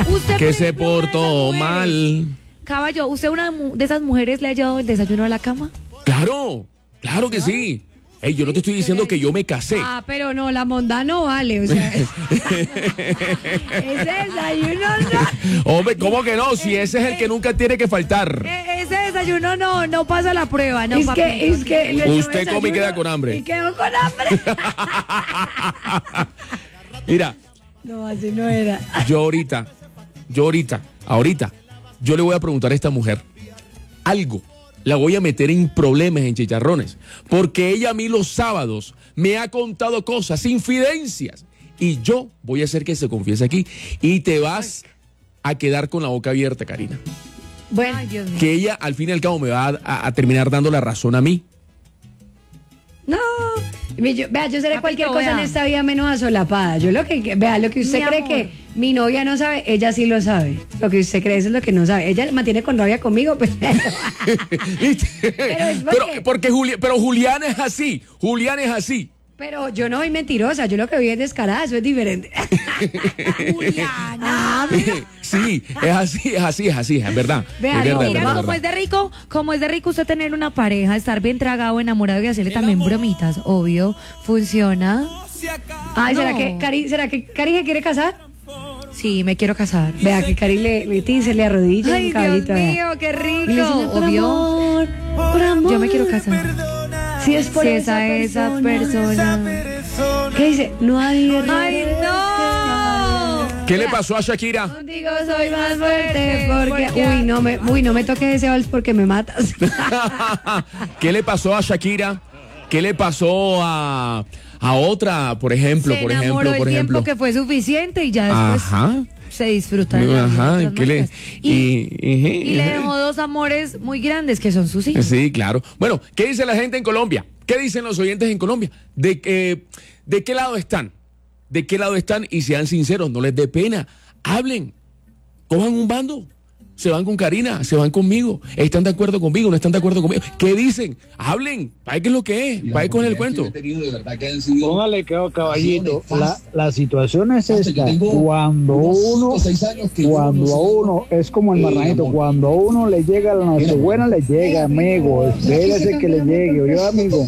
Usted, que por se ejemplo, portó mal. Caballo, ¿usted una de esas mujeres le ha llevado el desayuno a la cama? Claro que sí. Ey, yo no te estoy diciendo que yo me casé. Ah, pero no, la monda no vale, o sea. Ese desayuno no. Hombre, ¿cómo que no? Si ese es el que nunca tiene que faltar. Ese desayuno no pasa la prueba, no, Es papi. que le Usted come y queda con hambre. Y quedó con hambre. Mira, No, así no era. yo ahorita, yo le voy a preguntar a esta mujer algo. La voy a meter en problemas, en chicharrones, porque ella a mí los sábados me ha contado cosas, infidencias, y yo voy a hacer que se confiese aquí, y te vas a quedar con la boca abierta, Karina. Bueno, Ay, Dios mío. Que ella, al fin y al cabo, me va a terminar dando la razón a mí. no. Vea, yo seré Papito, cualquier cosa en vea. esta vida menos asolapada. Yo lo que usted Mi cree amor. que mi novia no sabe, ella sí lo sabe. Lo que usted cree eso es lo que no sabe. Ella mantiene con rabia conmigo, pero ¿Viste? Pero es porque- Pero Julián es así, Pero yo no soy mentirosa, yo lo que vi es descarada, eso es diferente. Juliana. Sí, es así, es verdad. Vea, es no, verdad, Mira, es como verdad. es de rico usted tener una pareja, estar bien tragado, enamorado y hacerle también bromitas, obvio, funciona. Ay, No. ¿será que Cari se quiere casar? Sí, me quiero casar. Vea que Cari se le arrodilla Ay, en caballito. Dios vea. mío, qué Y le rico, dice, por obvio. amor, por amor. Yo me quiero casar. Si es por Si esa esa persona. persona. ¿Qué dice? No hay error. ¡Ay, no! ¿Qué le pasó a Shakira? Contigo soy más fuerte porque... Uy, no me toques ese vals porque me matas. ¿Qué le pasó a Shakira? ¿Qué le pasó a otra, por ejemplo? Se enamoró el tiempo que fue suficiente y ya después Ajá. se disfruta de la Ajá, vida, ¿qué le- otras y le dejó dos amores muy grandes que son sus hijos. Sí, claro. Bueno, ¿qué dice la gente en Colombia? ¿Qué dicen los oyentes en Colombia? ¿De qué lado están? ¿De qué lado están? Y sean sinceros, no les dé pena. Hablen, cojan un bando. Se van con Karina, se van conmigo. ¿Están de acuerdo conmigo? ¿No están de acuerdo conmigo? ¿Qué dicen? Hablen. ¿Para qué es lo que es? ¿Para qué con el cuento? Póngale que caballito, la situación es esta, cuando a uno es como el marranito, cuando a uno le llega la Nochebuena, le llega, amigo, espérese que le llegue, oye amigo,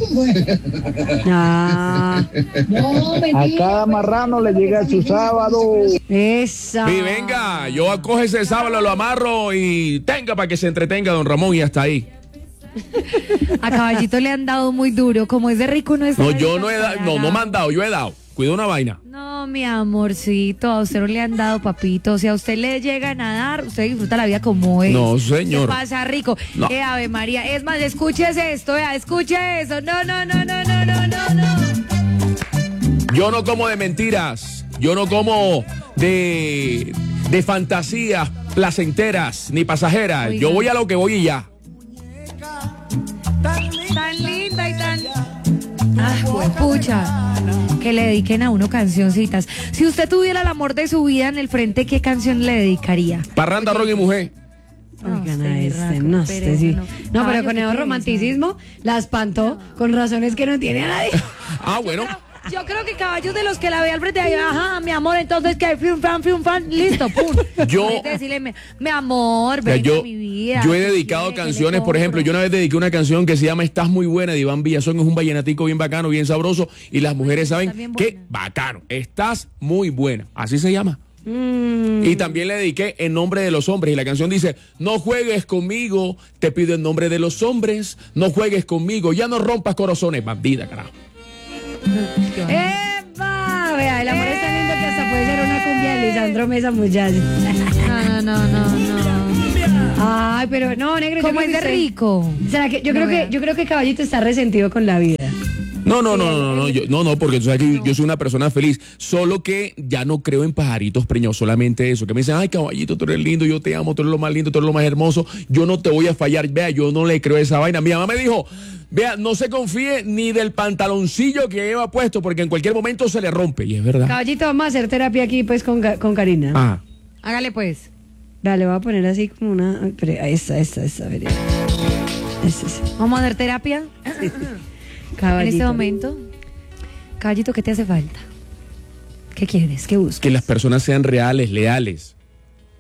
Ah, a cada marrano le llega su sábado. esa. Y venga, yo acojo ese sábado, lo amarro y tenga para que se entretenga don Ramón y hasta ahí. A Caballito le han dado muy duro, como es de rico no es No, de yo rico, no he dado, para no me han dado, yo he dado. Cuida una vaina. No, mi amorcito, a usted no le han dado, papito. Si a usted le llegan a dar, usted disfruta la vida como es. No, señor. Se pasa rico. No. Ave María. Es más, escúchese esto, escuche eso. No. Yo no como de mentiras, yo no como de fantasías placenteras ni pasajeras. Oiga. Yo voy a lo que voy y ya. Tan linda y tan... pucha. Que le dediquen a uno cancioncitas. Si usted tuviera el amor de su vida en el frente, ¿qué canción le dedicaría? Parranda, rock y mujer. Oigan usted, a este, berraco, no, pereza, este sí. no. No, Caballo, pero con ¿qué el piensa? romanticismo la espantó con razones que no tiene a nadie. Ah, bueno. Yo creo que Caballos de los que la ve al frente, ajá, mi amor, entonces que fium fan, listo, pum. Yo- Hay que decirle, mi amor, Mira, ven yo, a mi vida. yo he ¿qué dedicado quiere? ¿Qué le canciones, por ejemplo, yo compro? una vez dediqué una canción que se llama Estás muy buena de Iván Villazón, es un vallenatico bien bacano, bien sabroso, y las mujeres Está saben bien que buena. bacano, estás muy buena, así se llama. Y también le dediqué En nombre de los hombres, y la canción dice, no juegues conmigo, te pido en nombre de los hombres, no juegues conmigo, ya no rompas corazones, bandida, carajo. ¡Epa! Vea, el amor es tan lindo que hasta puede ser una cumbia de Lisandro Mesa Muchacho. No. Ay, pero no, negro. yo Como creo es de que usted- rico. ¿Será que yo No, creo vea. que yo creo que Caballito está resentido con la vida? No, porque tú sabes que yo soy una persona feliz, solo que ya no creo en pajaritos preñados, solamente eso, que me dicen, ay, caballito, tú eres lindo, yo te amo, tú eres lo más lindo, tú eres lo más hermoso, yo no te voy a fallar, vea, yo no le creo esa vaina. Mi mamá me dijo, vea, no se confíe ni del pantaloncillo que lleva puesto, porque en cualquier momento se le rompe, y es verdad. Caballito, vamos a hacer terapia aquí pues con Karina. Ah, Hágale pues. Dale, voy a poner así como una. Pero esta, veré. Esta, sí. Vamos a hacer terapia Caballito. en este momento. Caballito, ¿qué te hace falta? ¿Qué quieres? ¿Qué buscas? que las personas sean reales, leales.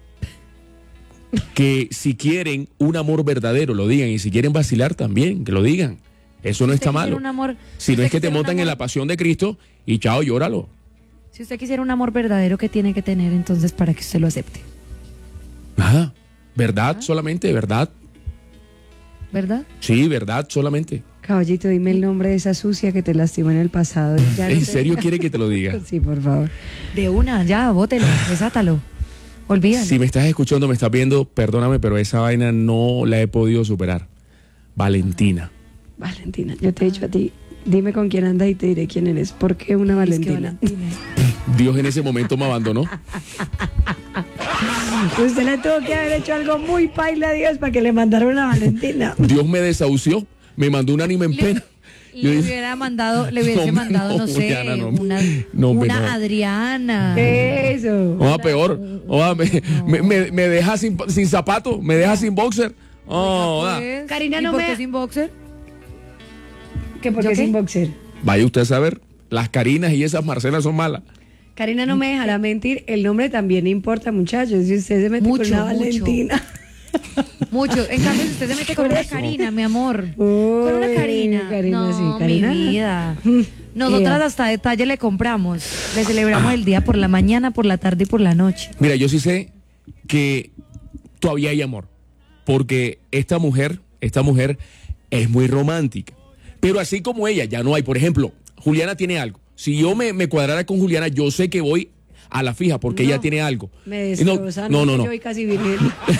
que si quieren un amor verdadero, lo digan. Y si quieren vacilar también, que lo digan. Eso no está malo. Si no es que te montan en la pasión de Cristo y chao, llóralo. Si usted quisiera un amor verdadero, ¿qué tiene que tener entonces para que usted lo acepte? Nada. ¿Verdad solamente? ¿Verdad? ¿Verdad? Sí, verdad solamente. Caballito, dime el nombre de esa sucia que te lastimó en el pasado. Ya ¿En no serio quiere que te lo diga? Sí, por favor. De una, ya, bótelo, desátalo. Olvídalo. Si me estás escuchando, me estás viendo, perdóname, pero esa vaina no la he podido superar. Valentina. Valentina, yo te he dicho a ti, dime con quién andas y te diré quién eres. ¿Por qué una Valentina? Dios en ese momento me abandonó. Usted le tuvo que haber hecho algo muy paila a Dios para que le mandara una Valentina. Dios me desahució, me mandó un ánima en pena. Le hubiese mandado, no sé, Juliana, no, una no. Adriana. Eso. Oa, peor. Oa, me deja sin zapato, me deja sin boxer. Oh, Pues, Karina, ¿y no por me- qué sin boxer? ¿Qué? ¿Por ¿Yo qué qué? sin boxer? vaya usted a saber, las Carinas y esas Marcelas son malas. Karina no me dejará mentir, el nombre también importa, muchachos. Si usted se mete Mucho, con una mucho. Valentina. Mucho. En cambio, si usted se mete con una Karina, mi amor. Con una Uy, Karina. Karina, No, sí, Karina. mi vida. Nosotras hasta detalle le compramos. Le celebramos el día por la mañana, por la tarde y por la noche. Mira, yo sí sé que todavía hay amor, porque esta mujer es muy romántica, pero así como ella, ya no hay. Por ejemplo, Juliana tiene algo. Si yo me cuadrara con Juliana, yo sé que voy a la fija, porque No, ella tiene algo. Me destroza, no. Yo hoy casi virgen.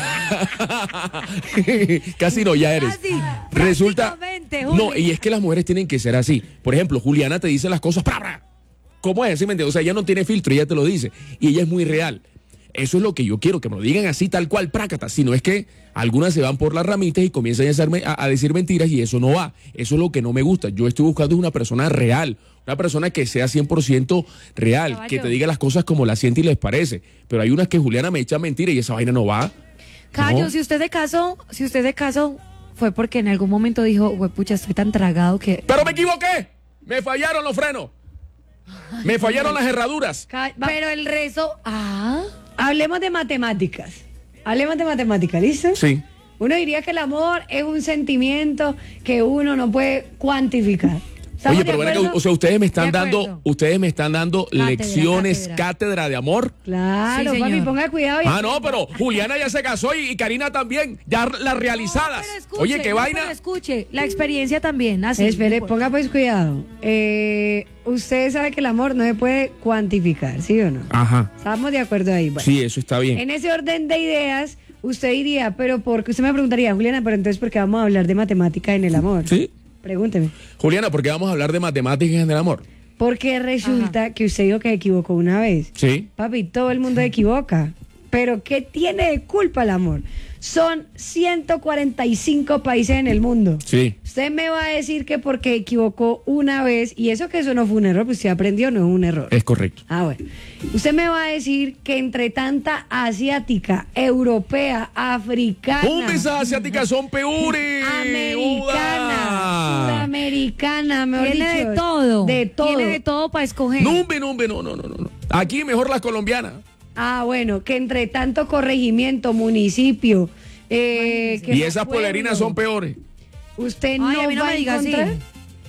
Casi no, ya eres. Casi, Resulta. prácticamente, Juli. No, y es que las mujeres tienen que ser así. Por ejemplo, Juliana te dice las cosas. ¿Cómo es? ¿Sí me entiendes? O sea, ella no tiene filtro, ella te lo dice. Y ella es muy real. Eso es lo que yo quiero, que me lo digan así, tal cual, prácata. Si no es que algunas se van por las ramitas y comienzan a decir mentiras, y eso no va. Eso es lo que no me gusta. Yo estoy buscando una persona real, una persona que sea 100% real, Caballo. que te diga las cosas como las siente y les parece. Pero hay unas que Juliana me echa mentiras y esa vaina no va. Cayo, No. si usted se casó, fue porque en algún momento dijo, pucha, estoy tan tragado que... Pero me equivoqué. Me fallaron los frenos. Me fallaron las herraduras. Pero el rezo... Hablemos de matemáticas. ¿Listo? Sí. Uno diría que el amor es un sentimiento que uno no puede cuantificar. ¿Estamos Oye, de pero ven acá, acuerdo? o sea, ustedes me De están acuerdo. dando lecciones, cátedra de amor. Claro, Sí, papi, señor. ponga cuidado. Ah, no, pero Juliana ya se casó y Karina también, ya las realizadas. No, pero escuche, Oye, qué no, vaina. pero escuche, la experiencia también, así. Espere, ponga pues cuidado. Usted sabe que el amor no se puede cuantificar, ¿sí o no? Ajá. Estamos de acuerdo ahí. Bueno, Sí, eso está bien. en ese orden de ideas, usted diría, pero porque usted me preguntaría, Juliana, pero entonces, ¿por qué vamos a hablar de matemática en el amor? Sí. Pregúnteme. Juliana, ¿por qué vamos a hablar de matemáticas en el amor? Porque resulta que usted dijo que se equivocó una vez. Sí. Papi, todo el mundo se equivoca. Pero ¿qué tiene de culpa el amor? Son 145 países en el mundo. Sí. Usted me va a decir que porque equivocó una vez, y eso que eso no fue un error, pues usted aprendió, no es un error. Es correcto. Ah, bueno. Usted me va a decir que entre tanta asiática, europea, africana, Esas asiáticas son peores. americana, sudamericana, mejor Tiene dicho, de todo. De todo. Tiene de todo para escoger. No. Aquí mejor las colombianas. Ah, bueno, que entre tanto corregimiento, municipio, que Y los esas pueblos, polerinas son peores. Usted Ay, no a mí no va me a diga así. encontrar.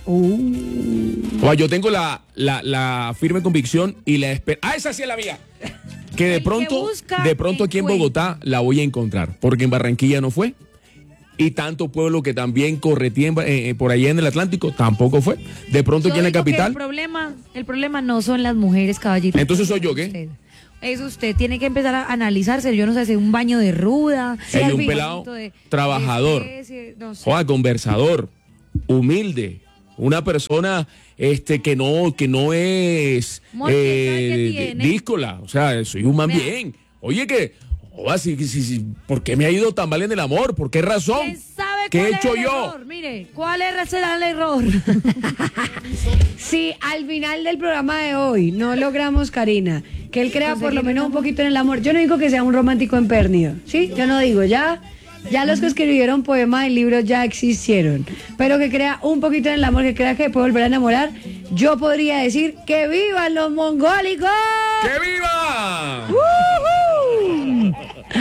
O yo tengo la firme convicción y la espera. Ah, esa sí es la mía. Que de El que pronto, busca, aquí en encuentra. Bogotá la voy a encontrar, porque en Barranquilla no fue. Y tanto pueblo que también corretía por allá en el Atlántico tampoco fue. De pronto Yo aquí en la digo que capital. el problema no son las mujeres, caballito. Entonces soy yo, ¿qué? Usted. Es usted, tiene que empezar a analizarse. Yo no sé, hacer un baño de ruda. Hay al un fin. pelado de trabajador, especie, no sé. joda, conversador, humilde, una persona que no es Amor, ¿qué tal que tiene? díscola, o sea, soy un man Vea. bien. Oye, que joda, ¿por qué me ha ido tan mal en el amor? ¿Por qué razón? ¿Quién sabe ¿Qué cuál he hecho es el yo? error? Mire, ¿cuál será el error? Si al final del programa de hoy no logramos, Karina, que él crea por lo menos un poquito en el amor, yo no digo que sea un romántico empedernido, ¿sí? Yo no digo, ya los que escribieron poemas y libros ya existieron, pero que crea un poquito en el amor, que crea que puede volver a enamorar, yo podría decir que vivan los mongólicos. ¡Que viva! Ey, no,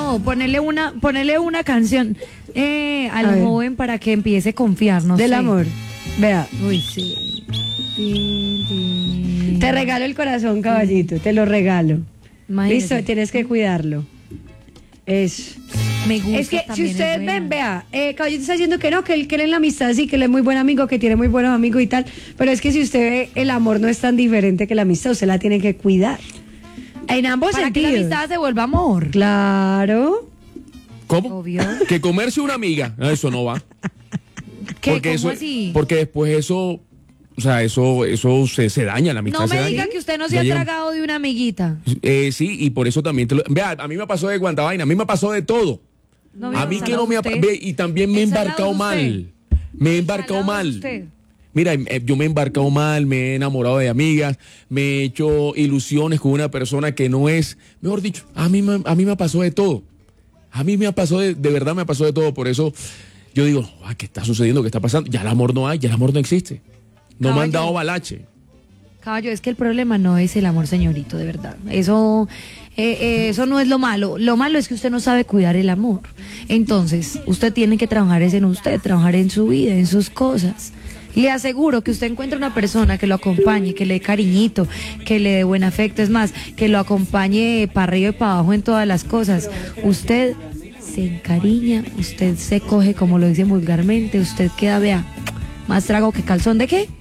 No, ponerle una canción A al ver. joven para que empiece a confiar, no Del sé. amor. Vea, Uy, sí. Tin, tin. te regalo el corazón, caballito, te lo regalo. Imagínese. Listo, tienes que cuidarlo. Eso. Me gusta. Es que si también, ustedes buena. ven, vea, Caballito está diciendo que no, que él cree en la amistad, sí, que él es muy buen amigo, que tiene muy buenos amigos y tal, pero es que si usted ve, el amor no es tan diferente que la amistad, usted la tiene que cuidar. En ambos Para que la sentidos. amistad se vuelva amor. Claro. ¿Cómo? Obvio. Que comerse una amiga. No, eso no va. ¿Qué? Porque ¿Cómo eso, así? porque después eso, o sea, eso se daña, la amistad No se me daña. diga que usted no se Ya ha llega- tragado de una amiguita. Sí, y por eso también vea, a mí me pasó de cuanta vaina, a mí me pasó de todo. No, A mí veo, que no me ha usted. ve, y también me he Ensalado embarcado usted. mal. Me he embarcado Ensalado mal. usted. Mira, yo me he embarcado mal, me he enamorado de amigas, me he hecho ilusiones con una persona que no es, mejor dicho, a mí me pasó de todo. A mí me pasó de verdad me pasó de todo, por eso yo digo, ¿qué está sucediendo? ¿Qué está pasando? Ya el amor no hay, ya el amor no existe. No me han Caballo. dado balache. Caballo, es que el problema no es el amor, señorito, de verdad. Eso no es lo malo. Lo malo es que usted no sabe cuidar el amor. Entonces, usted tiene que trabajar es en usted, trabajar en su vida, en sus cosas. Le aseguro que usted encuentra una persona que lo acompañe, que le dé cariñito, que le dé buen afecto, es más, que lo acompañe para arriba y para abajo en todas las cosas. Usted se encariña, usted se coge, como lo dicen vulgarmente, usted queda, vea, más trago que calzón. ¿De qué?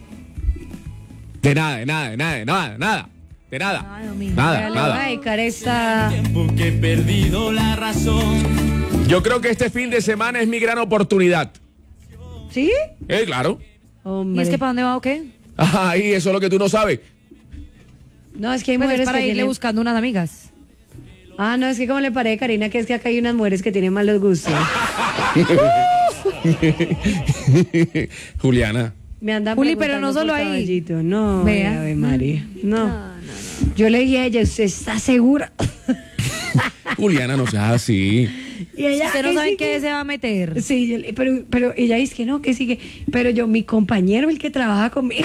De nada, de nada, de nada, de nada, de nada. De nada. Nada, mijo. Nada, Le voy a nada. dedicar esta. Porque he perdido la razón. Yo creo que este fin de semana es mi gran oportunidad. ¿Sí? Claro. Hombre. ¿Y es que para dónde va o qué? Ay, eso es lo que tú no sabes. No, es que hay Pues es mujeres para que irle tienen... buscando unas amigas. Ah, no, es que como le parece, Karina, que es que acá hay unas mujeres que tienen malos gustos. Juliana. Me andan Juli, pero preguntando no solo por ahí. Caballito. No, Vea. Ave María. No. Yo le dije a ella, ¿usted está segura? Juliana, no seas así. Y ella, Usted no ¿qué sabe en sigue? qué se va a meter. Sí, pero ella dice que no, que sigue. Pero yo, mi compañero, el que trabaja conmigo.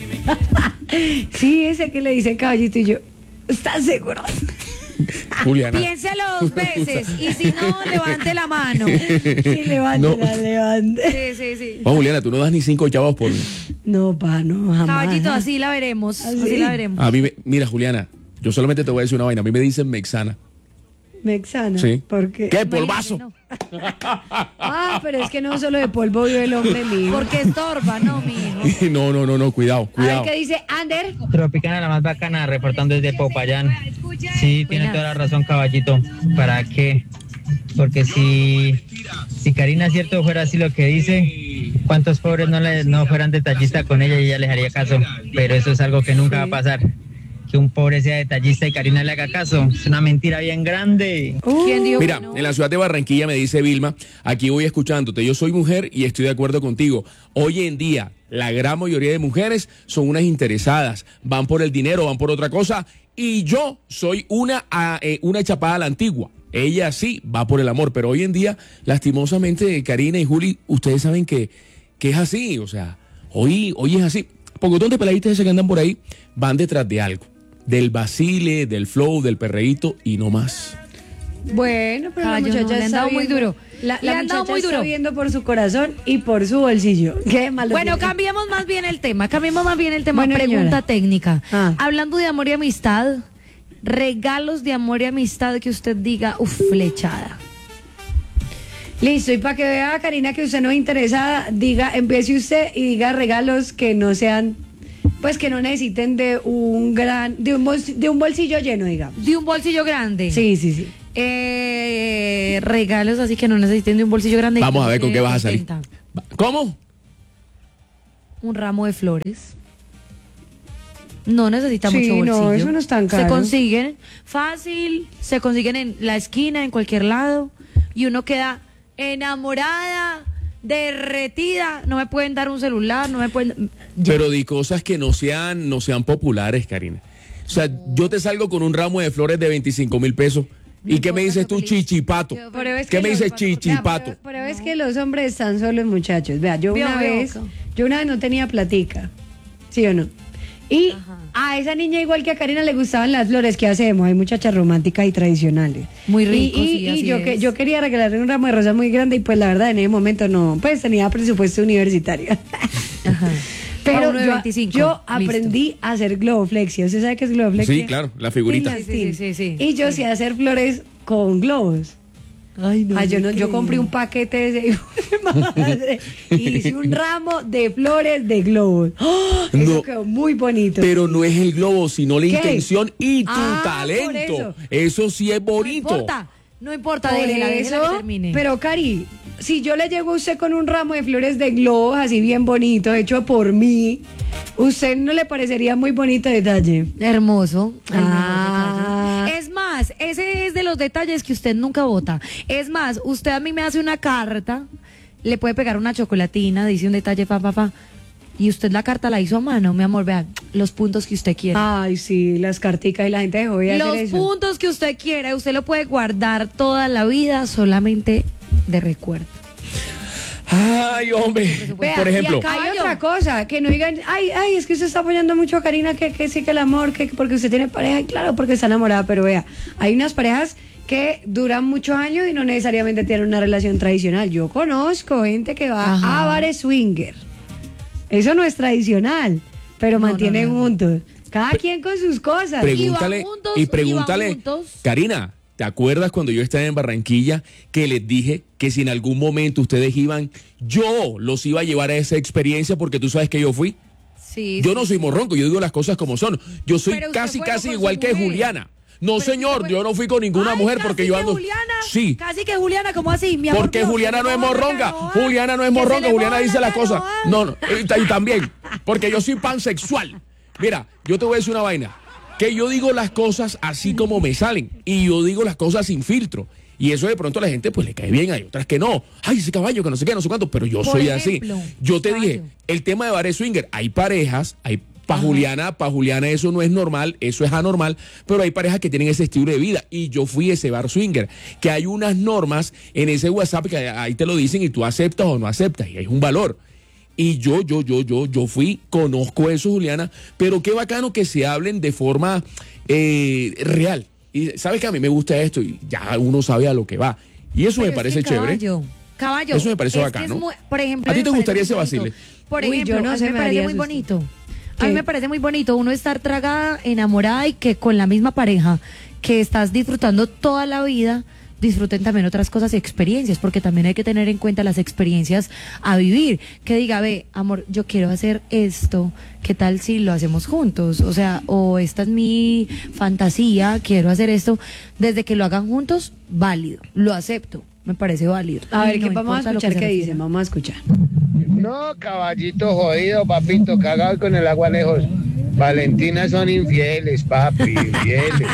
Sí, ese que le dice Caballito y yo, ¿estás seguro? Juliana. Piénselo 2 veces y si no, levante la mano. Sí, levántela, levante. Sí, sí, sí. Oh, Juliana, tú no das ni 5 chavos por mí. No, pa, no, jamás. Caballito, así la veremos. Así la veremos. A mí, mira, Juliana, yo solamente te voy a decir una vaina. A mí me dicen Mexana. Mexana. Sí. ¿Por qué? ¿Qué? Polvazo. No. Ah, pero es que no solo de polvo vive el hombre mío. Porque estorba, no, mijo. No, cuidado, A ver cuidado. qué dice Ander. Tropicana, la más bacana, reportando desde Popayán. Sí, tiene Buenas. toda la razón, Caballito. ¿Para qué? Porque si Karina cierto fuera así lo que dice, ¿cuántos pobres no fueran detallistas con ella y ella les haría caso? Pero eso es algo que nunca va a pasar. Que un pobre sea detallista y Karina le haga caso. Es una mentira bien grande. ¿Quién dijo Mira, que no? en la ciudad de Barranquilla me dice Vilma, aquí voy escuchándote, yo soy mujer y estoy de acuerdo contigo. Hoy en día, la gran mayoría de mujeres son unas interesadas, van por el dinero, van por otra cosa, y yo soy una chapada a la antigua. Ella sí va por el amor, pero hoy en día, lastimosamente, Karina y Juli, ustedes saben que es así, o sea, hoy es así. Pocotón de peladitas ese que andan por ahí van detrás de algo. Del vacile, del flow, del perreíto y no más. Bueno, pero la Caballo, no, muchacha le han está dado muy viendo- duro. La Le han dado muchacha muy está duro. viendo por su corazón y por su bolsillo. Qué malo. Bueno, tiene. cambiemos más bien el tema. Bueno, Pregunta señora. técnica. Ah. Hablando de amor y amistad, regalos de amor y amistad que usted diga, flechada. Listo, y para que vea, Karina, que usted no es interesada, empiece usted y diga regalos que no sean, pues que no necesiten de un bolsillo lleno, digamos. De un bolsillo grande. Sí, sí, sí. Regalos así que no necesiten de un bolsillo grande. Vamos a ver con qué vas a salir. Contenta. ¿Cómo? Un ramo de flores. No necesita Sí, mucho bolsillo. no, eso no es tan caro. Se consiguen fácil, se consiguen en la esquina, en cualquier lado, y uno queda enamorada, derretida. No me pueden dar un celular, no me pueden. Ya. Pero di cosas que no sean populares, Karina. O sea, yo te salgo con un ramo de flores de 25,000 pesos. ¿Y qué me dices tú, chichipato? Pero es ¿Qué que me los- dices, chichipato? Pero es que los hombres están solos, muchachos. Vea, yo una vez no tenía platica, ¿sí o no? Y a esa niña, igual que a Karina, le gustaban las flores. ¿Qué hacemos? Hay muchachas románticas y tradicionales. Muy rico, Y, sí, así es. yo quería regalarle un ramo de rosas muy grande y pues la verdad en ese momento no, pues tenía presupuesto universitario. Ajá. Pero Uno de 25, yo listo. aprendí a hacer globoflexia. ¿Usted sabe qué es globoflexia? Sí, claro, la figurita. Sí. Y yo sé hacer flores con globos. Ay, no. Yo compré un paquete de ese madre, y hice un ramo de flores de globos. ¡Oh! Eso No, quedó muy bonito. pero no es el globo, sino la ¿Qué? intención y tu Por talento. eso. Eso sí es bonito. No importa, Por déjela que eso, termine. pero Cari, si yo le llego a usted con un ramo de flores de globos así bien bonito, hecho por mí, ¿usted no le parecería muy bonito detalle? Hermoso. Ah. Es más, ese es de los detalles que usted nunca vota. Es más, usted a mí me hace una carta, le puede pegar una chocolatina, dice un detalle, pa. Y usted la carta la hizo a mano, mi amor, vea, los puntos que usted quiera. Ay, sí, las carticas y la gente dejó de Los hacer eso. puntos que usted quiera, usted lo puede guardar toda la vida solamente de recuerdo. Ay, hombre. Vea, Por ejemplo, y acá hay otra cosa, que no digan, ay, es que usted está apoyando mucho a Karina, que sí que el amor, que porque usted tiene pareja, y claro, porque está enamorada, pero vea, hay unas parejas que duran muchos años y no necesariamente tienen una relación tradicional. Yo conozco gente que va Ajá. a bares swinger. Eso no es tradicional, pero mantienen juntos. Cada quien con sus cosas. pregúntale juntos, y iban pregúntale, juntos. Karina, ¿te acuerdas cuando yo estaba en Barranquilla que les dije que si en algún momento ustedes iban, yo los iba a llevar a esa experiencia porque tú sabes que yo fui? Sí. Yo no soy morronco, yo digo las cosas como son. Yo soy Pero usted casi fue casi con igual su que mujer. Juliana. No, Pero señor, usted fue- yo no fui con ninguna mujer Ay, porque casi yo que ando. Juliana, Sí. Casi que Juliana, ¿cómo así? Mi amor, Porque Dios, Juliana que no es se le morronga. moja, Juliana no es que se morronga. le Juliana moja dice la las cosas. canoa. No, y también. Porque yo soy pansexual. Mira, yo te voy a decir una vaina. Que yo digo las cosas así como me salen. Y yo digo las cosas sin filtro. Y eso de pronto a la gente pues le cae bien. Hay otras que no. Ay, ese caballo que no sé qué, no sé cuánto. Pero yo Por soy ejemplo, así. Yo te dije, caballo. el tema de bares swinger. Hay parejas, para Juliana eso no es normal, eso es anormal, pero hay parejas que tienen ese estilo de vida y yo fui ese bar swinger, que hay unas normas en ese WhatsApp que ahí te lo dicen y tú aceptas o no aceptas y hay un valor. Y yo fui, conozco eso, Juliana, pero qué bacano que se hablen de forma real. Y sabes que a mí me gusta esto y ya uno sabe a lo que va. Y eso Pero me es parece que chévere. Caballo. Eso me parece es bacano. que es muy- por ejemplo, ¿A ti te me gustaría parece ese muy bonito. vacile? Por Uy, ejemplo, yo no a mí sé, me me parece daría muy susto. bonito. A ¿Qué? mí me parece muy bonito uno estar tragada, enamorada y que con la misma pareja que estás disfrutando toda la vida, disfruten también otras cosas y experiencias, porque también hay que tener en cuenta las experiencias a vivir. Que diga, ve, amor, yo quiero hacer esto, ¿qué tal si lo hacemos juntos? O sea, o esta es mi fantasía, quiero hacer esto. Desde que lo hagan juntos, válido, lo acepto, me parece válido. A ver, Y ¿qué no vamos a importa lo que escuchar se qué refiera. dicen? Vamos a escuchar. No, caballito jodido, papito, cagado con el agua lejos. Valentina son infieles, papi, infieles.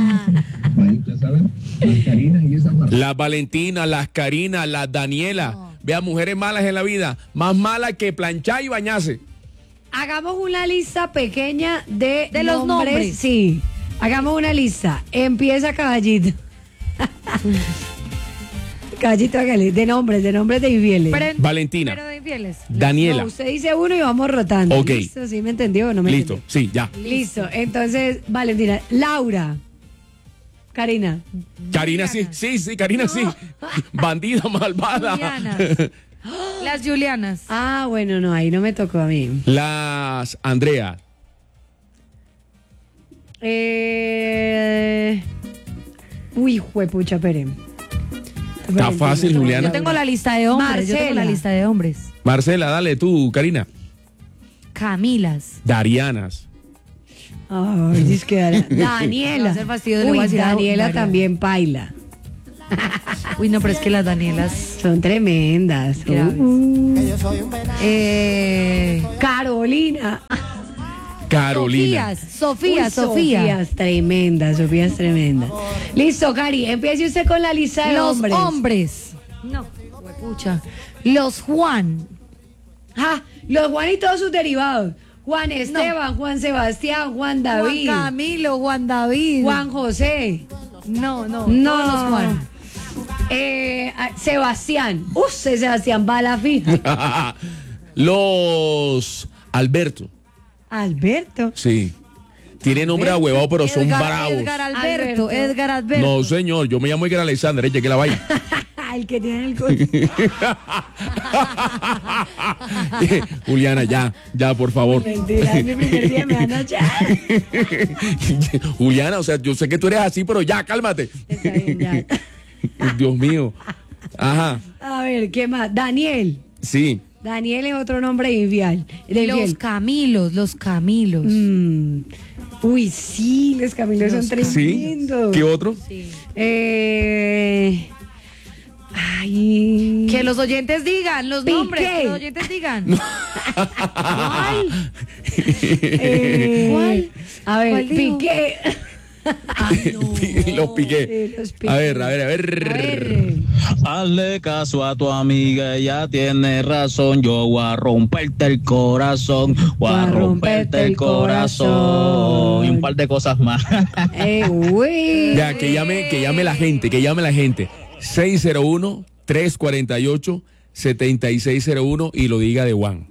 Las Valentina, las Karina, las Daniela. Vea, mujeres malas en la vida. Más malas que planchar y bañarse. Hagamos una lista pequeña de los nombres. Sí, hagamos una lista. Empieza Caballito. Caballito, hágale. De nombres de infieles. Valentina. Pero de infieles. Daniela. No, usted dice uno y vamos rotando. Ok. ¿Listo? ¿Sí me entendió o no me Listo, entendió? sí, ya. Listo. Entonces, Valentina. Laura. Karina. Karina, sí, Karina, sí. Bandida, malvada. Julianas. Las Julianas. Ah, bueno, no, ahí no me tocó a mí. Las Andrea. Uy, juepucha, espere. Está fácil, Juliana. Yo tengo la lista de hombres. Yo tengo la Marcela. lista de hombres. Marcela, dale tú, Karina. Camilas. Darianas. Ay, es que Me va Daniela. a hacer fastidio, le voy Uy, a decir a Daniela Daria. también baila. Uy, no, pero es que las Danielas. Son tremendas. Graves. Carolina. Carolina. Sofía. Sofía es tremenda, Sofía es tremenda. Listo, Cari, empiece usted con la lista de Los hombres. hombres. No, huepucha. Los Juan. Ah, los Juan y todos sus derivados. Juan Esteban, Juan Sebastián, Juan David, Juan Camilo, Juan David. Juan José. No. No. Todos los Juan. Sebastián. Ese Sebastián va a la fija. Los Alberto. Alberto. Sí. Tiene nombre ahuevado, pero son bravos. Edgar Alberto. No, señor, yo me llamo Edgar Alexander, que la vaya. El que tiene el coche. Juliana, ya, por favor. Mentira, es mi primer día, me van a echar. Juliana, o sea, yo sé que tú eres así, pero ya, cálmate. Está bien, ya. Dios mío. Ajá. A ver, ¿qué más? Daniel. Sí. Daniel es otro nombre infiel. Los Camilos. Uy, sí, los Camilos son ¿Sí? tremendos. ¿Qué otro? Sí. Ay. Que los oyentes digan los Piqué. nombres. Que los oyentes digan. ¿Cuál? ¿Cuál? A ver, ¿Cuál dijo? Piqué. Los piqué. Sí, los Piqué. A ver. A ver. Hazle caso a tu amiga, ella tiene razón. Yo voy a romperte el corazón, voy a romperte el corazón. Y un par de cosas más. Uy. Ya, que llame la gente. 601-348-7601 y lo diga de Juan.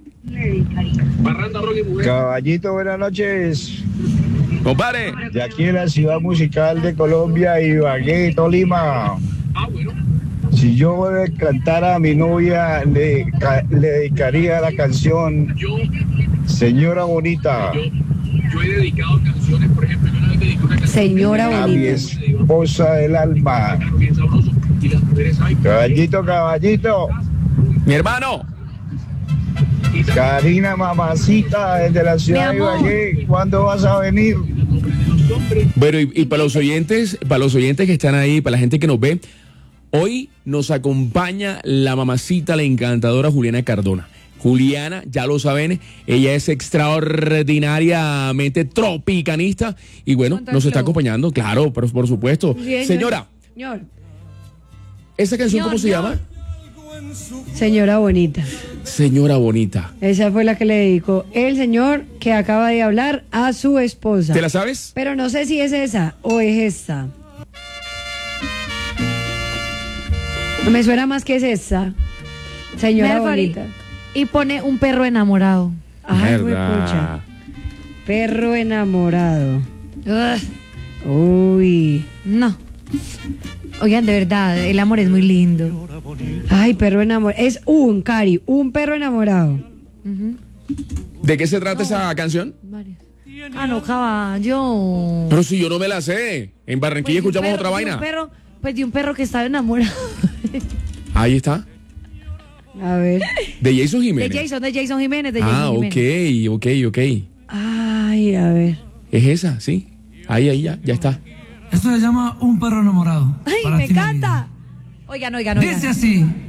Caballito, buenas noches. Compadre. De aquí en la ciudad musical de Colombia, Ibagué, Tolima. Si yo le cantara a mi novia, le dedicaría la canción Señora Bonita. Yo he dedicado canciones, por ejemplo, yo una vez dediqué una canción Señora A mi bonita. esposa del alma. Caballito. Mi hermano. Karina, mamacita, desde la ciudad de Mi amor. Ibagué, ¿cuándo vas a venir? Bueno, y para los oyentes que están ahí, para la gente que nos ve, hoy nos acompaña la mamacita, la encantadora Juliana Cardona. Juliana, ya lo saben, ella es extraordinariamente tropicanista y bueno, nos está acompañando, claro, pero por supuesto. Bien, Señora, Señor. ¿esa canción cómo se llama? Señora bonita. Señora Bonita. Esa fue la que le dedicó el señor que acaba de hablar a su esposa. ¿Te la sabes? Pero no sé si es esa o es esta. Me suena más que es esa. Señora Mercury. bonita. Y pone un perro enamorado. Ay, Verdad. pucha. Perro enamorado. Ugh, Uy. no. Oigan, de verdad, el amor es muy lindo. Ay, perro enamorado. Es un perro enamorado. ¿De qué se trata esa canción? Varios. Ah, no, caballo. Pero si yo no me la sé. En Barranquilla Pues de un escuchamos perro- otra de un vaina. perro- pues de un perro que estaba enamorado. Ahí está. A ver. De Jason De Jiménez. Jason Jiménez, de Ah, Jason Jiménez. ok. Ay, a ver. Es esa, sí. Ahí, ya está. Esto se llama Un perro enamorado. Ay, Para me ti, mi encanta. vida. Oigan. Dice así.